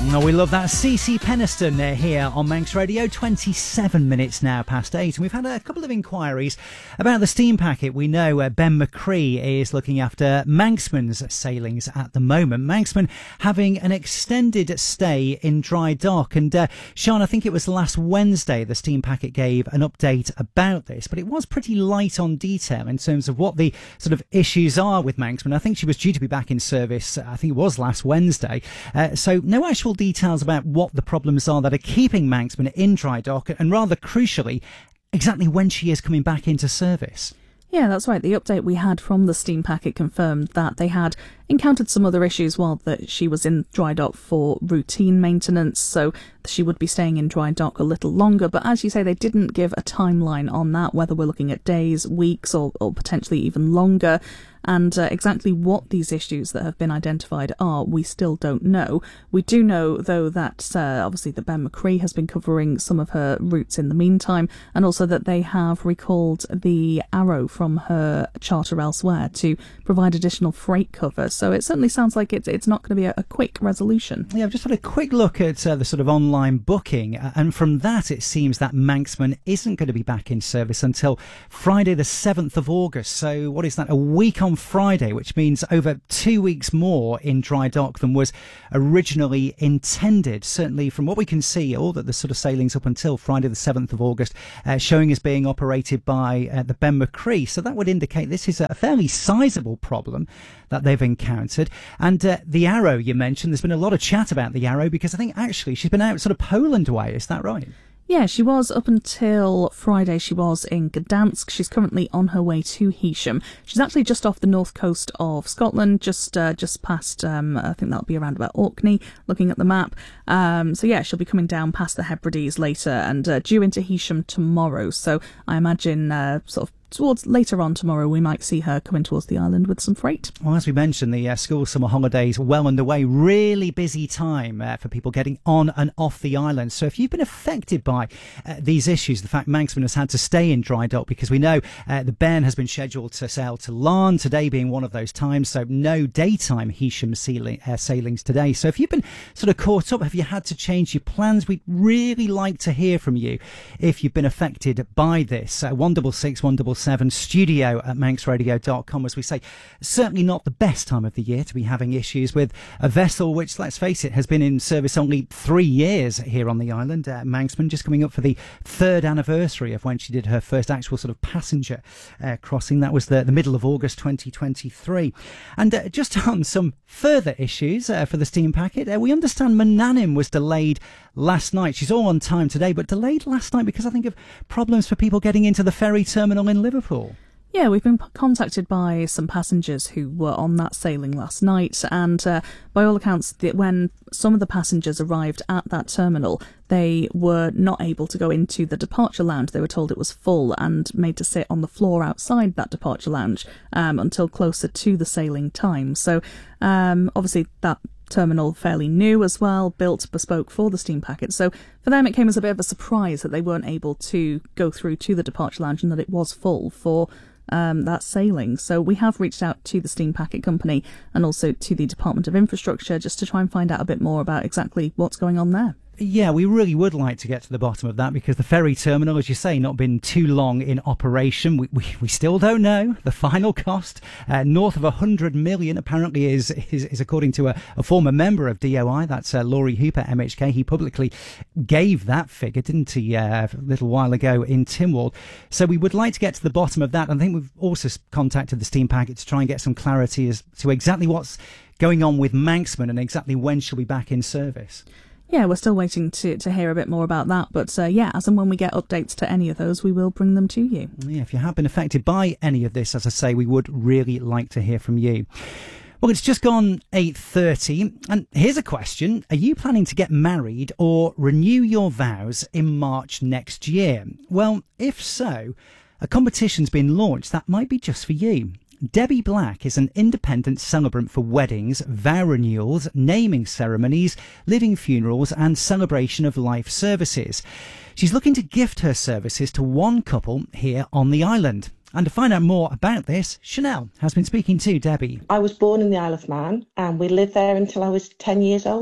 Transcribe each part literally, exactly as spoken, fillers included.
Oh, we love that. C C Peniston uh, here on Manx Radio, twenty-seven minutes now past eight. And we've had a couple of inquiries about the steam packet. We know uh, Ben McCree is looking after Manxman's sailings at the moment. Manxman having an extended stay in dry dock. And uh, Sean, I think it was last Wednesday the steam packet gave an update about this, but it was pretty light on detail in terms of what the sort of issues are with Manxman. I think she was due to be back in service, I think it was last Wednesday. Uh, so no actual details about what the problems are that are keeping Manxman in dry dock, and rather crucially, exactly when she is coming back into service. Yeah, that's right. The update we had from the steam packet confirmed that they had encountered some other issues while that she was in dry dock for routine maintenance, so she would be staying in dry dock a little longer. But as you say, they didn't give a timeline on that, whether we're looking at days, weeks, or, or potentially even longer. And uh, exactly what these issues that have been identified are, we still don't know. We do know, though, that uh, obviously that Ben McCree has been covering some of her routes in the meantime, and also that they have recalled the Arrow from her charter elsewhere to provide additional freight cover. So it certainly sounds like it's, it's not going to be a, a quick resolution. Yeah, I've just had a quick look at uh, the sort of online booking, uh, and from that it seems that Manxman isn't going to be back in service until Friday the seventh of August. So what is that, a week on Friday, which means over two weeks more in dry dock than was originally intended. Certainly from what we can see, all that the sort of sailings up until Friday the seventh of August uh, showing as being operated by uh, the Ben McCree. So that would indicate this is a fairly sizable problem that they've encountered. And uh, the Arrow you mentioned, there's been a lot of chat about the Arrow because I think actually she's been out sort of Poland way, is that right? Yeah, she was up until Friday. She was in Gdansk. She's currently on her way to Heysham. She's actually just off the north coast of Scotland, just uh, just past, um, I think that'll be around about Orkney, looking at the map. Um, so yeah, she'll be coming down past the Hebrides later and uh, due into Heysham tomorrow. So I imagine uh, sort of towards later on tomorrow we might see her coming towards the island with some freight. Well, as we mentioned, the uh, school summer holidays well underway. Really busy time uh, for people getting on and off the island. So if you've been affected by uh, these issues, the fact Manxman has had to stay in dry dock, because we know uh, the Ben has been scheduled to sail to Larne, today being one of those times, so no daytime Heysham sailing, uh, sailings today. So if you've been sort of caught up, have you had to change your plans? We'd really like to hear from you if you've been affected by this. Uh, one six six, one seven seven, studio at manx radio dot com. As we say, certainly not the best time of the year to be having issues with a vessel which, let's face it, has been in service only three years here on the island. Uh, Manxman just coming up for the third anniversary of when she did her first actual sort of passenger uh, crossing. That was the, the middle of August twenty twenty-three. And uh, just on some further issues uh, for the steam packet, uh, we understand Manannan was delayed last night. She's all on time today, but delayed last night because I think of problems for people getting into the ferry terminal in Liverpool. Yeah, we've been contacted by some passengers who were on that sailing last night, and uh, by all accounts, the, when some of the passengers arrived at that terminal, they were not able to go into the departure lounge. They were told it was full and made to sit on the floor outside that departure lounge um, until closer to the sailing time. So um, obviously that terminal fairly new as well, built bespoke for the steam packet. So for them it came as a bit of a surprise that they weren't able to go through to the departure lounge and that it was full for um, that sailing. So we have reached out to the steam packet company and also to the Department of Infrastructure just to try and find out a bit more about exactly what's going on there. Yeah, we really would like to get to the bottom of that, because the ferry terminal, as you say, not been too long in operation. We we, we still don't know the final cost. Uh, north of one hundred million apparently is, is, is according to a, a former member of D O I, that's uh, Laurie Hooper, M H K. He publicly gave that figure, didn't he, uh, a little while ago in Tynwald. So we would like to get to the bottom of that. I think we've also contacted the steam packet to try and get some clarity as to exactly what's going on with Manxman and exactly when she'll be back in service. Yeah, we're still waiting to, to hear a bit more about that. But uh, yeah, as and when we get updates to any of those, we will bring them to you. Yeah, if you have been affected by any of this, as I say, we would really like to hear from you. Well, it's just gone eight thirty, and here's a question. Are you planning to get married or renew your vows in March next year? Well, if so, a competition's been launched that might be just for you. Debbie Black is an independent celebrant for weddings, vow renewals, naming ceremonies, living funerals and celebration of life services. She's looking to gift her services to one couple here on the island. And to find out more about this, Chanel has been speaking to Debbie. I was born in the Isle of Man and we lived there until I was ten years old.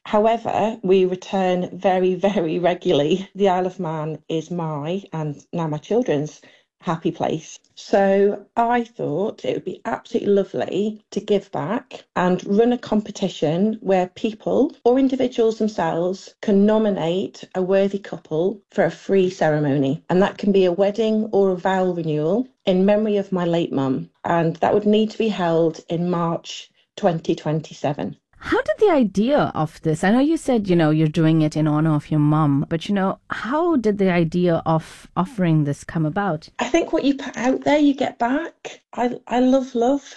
However, we return very, very regularly. The Isle of Man is my, and now my children's, happy place. So I thought it would be absolutely lovely to give back and run a competition where people or individuals themselves can nominate a worthy couple for a free ceremony. And that can be a wedding or a vow renewal in memory of my late mum. And that would need to be held in March twenty twenty-seven. How did the idea of this, I know you said, you know, you're doing it in honor of your mum, but, you know, how did the idea of offering this come about? I think what you put out there, you get back. I, I love love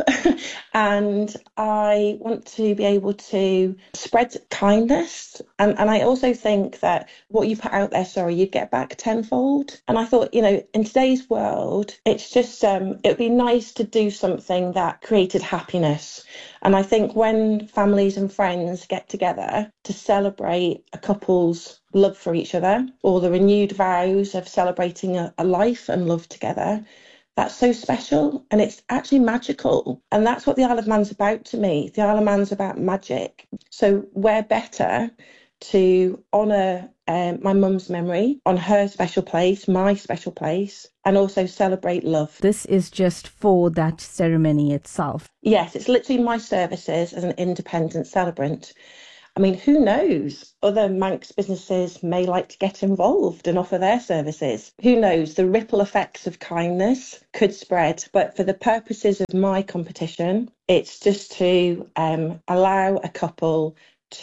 and I want to be able to spread kindness. And, and I also think that what you put out there, sorry, you get back tenfold. And I thought, you know, in today's world, it's just, um, it would be nice to do something that created happiness. And I think when families and friends get together to celebrate a couple's love for each other or the renewed vows of celebrating a, a life and love together, that's so special and it's actually magical. And that's what the Isle of Man's about to me. The Isle of Man's about magic. So where better to honour um, my mum's memory on her special place, my special place, and also celebrate love. This is just for that ceremony itself. Yes, it's literally my services as an independent celebrant. I mean, who knows? Other Manx businesses may like to get involved and offer their services. Who knows? The ripple effects of kindness could spread. But for the purposes of my competition, it's just to um, allow a couple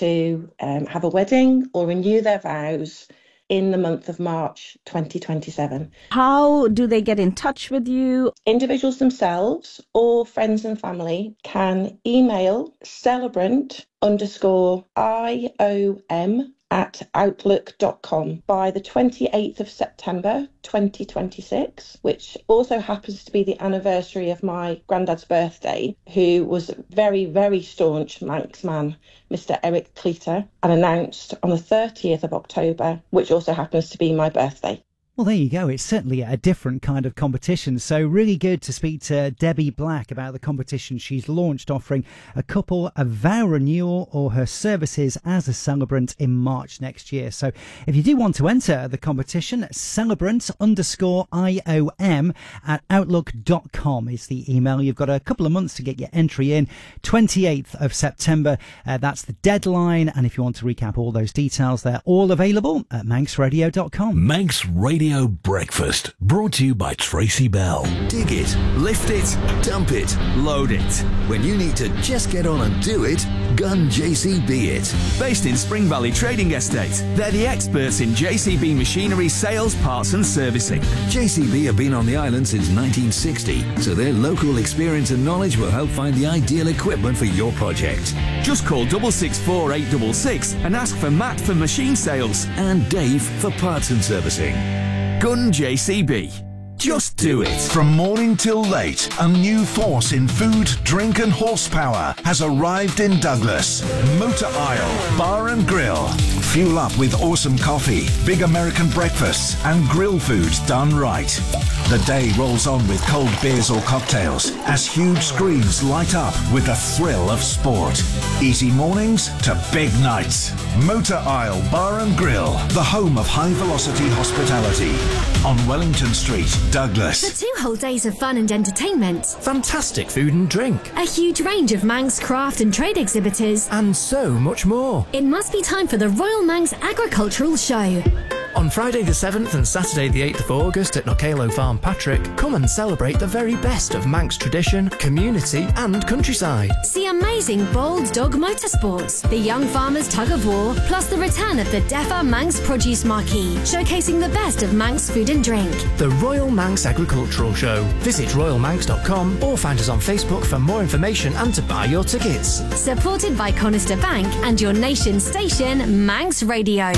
to um, have a wedding or renew their vows in the month of March twenty twenty-seven. How do they get in touch with you? Individuals themselves or friends and family can email celebrant underscore I O M at outlook dot com by the twenty-eighth of September twenty twenty-six, which also happens to be the anniversary of my granddad's birthday, who was a very, very staunch Manx man, Mister Eric Cleater, and announced on the thirtieth of October, which also happens to be my birthday. Well, there you go. It's certainly a different kind of competition. So really good to speak to Debbie Black about the competition she's launched, offering a couple a vow renewal or her services as a celebrant in March next year. So if you do want to enter the competition, celebrant underscore I O M at outlook dot com is the email. You've got a couple of months to get your entry in. twenty-eighth of September, uh, that's the deadline. And if you want to recap all those details, they're all available at manx radio dot com. Manx Radio Breakfast, brought to you by Tracy Bell. Dig it, lift it, dump it, load it. When you need to just get on and do it, Gun J C B it. Based in Spring Valley Trading Estate, they're the experts in J C B machinery sales, parts and servicing. J C B have been on the island since nineteen sixty, so their local experience and knowledge will help find the ideal equipment for your project. Just call six six four eight six six and ask for Matt for machine sales and Dave for parts and servicing. Gun J C B. Just do it. From morning till late, a new force in food, drink and horsepower has arrived in Douglas. Motor Isle Bar and Grill. Fuel up with awesome coffee, big American breakfasts and grill foods done right. The day rolls on with cold beers or cocktails as huge screens light up with the thrill of sport. Easy mornings to big nights. Motor Isle Bar and Grill, the home of high velocity hospitality on Wellington Street, Douglas. For two whole days of fun and entertainment, fantastic food and drink, a huge range of Manx craft and trade exhibitors, and so much more. It must be time for the Royal Manx Agricultural Show. On Friday the seventh and Saturday the eighth of August at Knockalo Farm Patrick, come and celebrate the very best of Manx tradition, community and countryside. See amazing bold dog motorsports, the young farmers tug of war, plus the return of the DEFA Manx Produce Marquee, showcasing the best of Manx food and drink. The Royal Manx Agricultural Show. Visit royal manx dot com or find us on Facebook for more information and to buy your tickets. Supported by Conister Bank and your nation station, Manx Radio.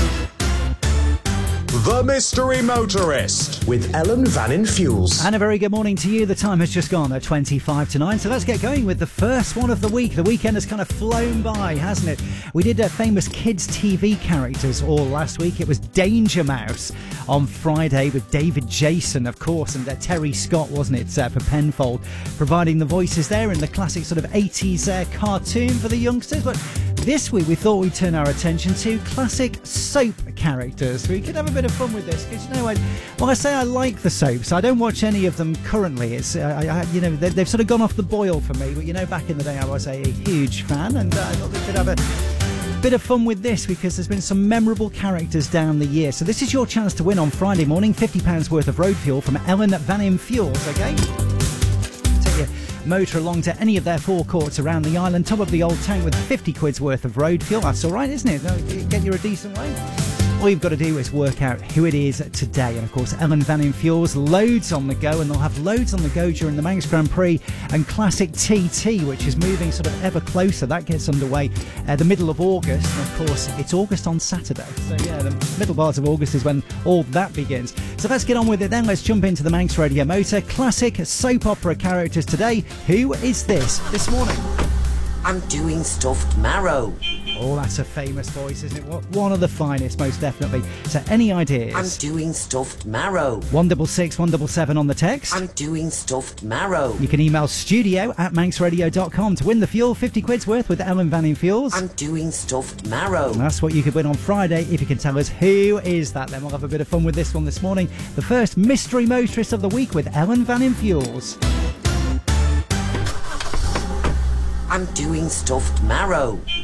The Mystery Motorist with Ellen Vannin Fuels. And a very good morning to you. The time has just gone at twenty-five to nine, so let's get going with the first one of the week. The weekend has kind of flown by, hasn't it? We did uh, famous kids' T V characters all last week. It was Danger Mouse on Friday with David Jason, of course, and uh, Terry Scott, wasn't it, uh, for Penfold, providing the voices there in the classic sort of eighties uh, cartoon for the youngsters. But This week we thought we'd turn our attention to classic soap characters. We could have a bit of fun with this because, you know, I, well, I say I like the soaps. I don't watch any of them currently. It's, uh, I, I, you know, they, they've sort of gone off the boil for me. But, you know, back in the day I was a, a huge fan, and uh, I thought we could have a bit of fun with this because there's been some memorable characters down the year. So this is your chance to win on Friday morning, fifty pounds worth of road fuel from Ellen Vannin Fuels, okay? Take your motor along to any of their forecourts around the island, top up the old tank with fifty quid's worth of road fuel. That's all right, isn't it? Get you a decent rate. All you've got to do is work out who it is today. And of course, Ellen Vannin Fuels, loads on the go, and they'll have loads on the go during the Manx Grand Prix and Classic T T, which is moving sort of ever closer. That gets underway uh, the middle of August. And of course, it's August on Saturday. So yeah, the middle part of August is when all that begins. So let's get on with it then. Let's jump into the Manx Radio Motor. Classic soap opera characters today. Who is this this morning? I'm doing stuffed marrow. Oh, that's a famous voice, isn't it? What, one of the finest, most definitely. So, any ideas? I'm doing stuffed marrow. One double six, one double seven on the text. I'm doing stuffed marrow. You can email studio at manx radio dot com to win the fuel, fifty quid's worth with Ellen Vannin Fuels. I'm doing stuffed marrow. And that's what you could win on Friday if you can tell us who is that. Then we'll have a bit of fun with this one this morning. The first mystery motorist of the week with Ellen Vannin Fuels. I'm doing stuffed marrow.